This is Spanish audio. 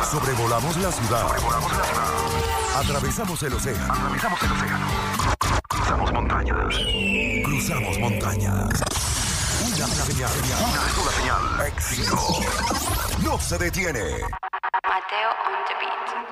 Sobrevolamos la ciudad. Atravesamos el océano. Cruzamos montañas. Una sola señal. Éxito. No se detiene. Mateo on the beat.